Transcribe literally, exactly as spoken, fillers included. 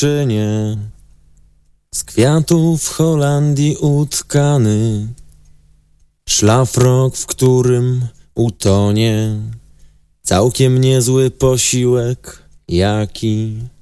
skrzynie, z kwiatów Holandii utkany, szlafrok, w którym utonie całkiem niezły posiłek, jaki